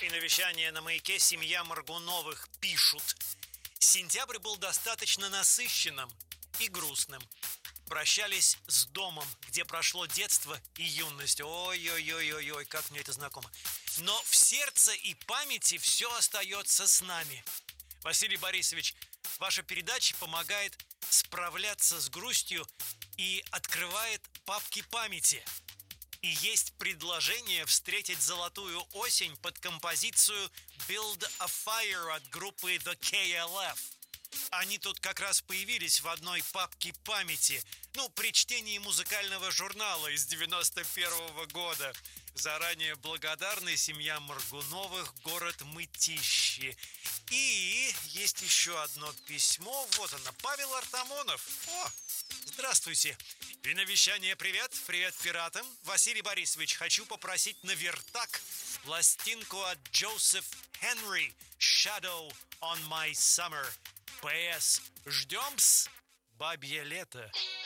И навещание на «Маяке» семья Моргуновых пишут. Сентябрь был достаточно насыщенным и грустным. Прощались с домом, где прошло детство и юность. Ой-ой-ой-ой-ой, как мне это знакомо. Но в сердце и памяти все остается с нами. Василий Борисович, ваша передача помогает справляться с грустью и открывает папки памяти. И есть предложение встретить золотую осень под композицию «Build a Fire» от группы The KLF. Они тут как раз появились в одной папке памяти, при чтении музыкального журнала из 91 года. Заранее благодарны семья Моргуновых, город Мытищи. И есть еще одно письмо, вот оно, Павел Артамонов. Здравствуйте. И навещание привет пиратам. Василий Борисович, хочу попросить на вертак пластинку от Джозеф Хенри «Shadow on my Summer». П.С. Ждем-с, бабье лето.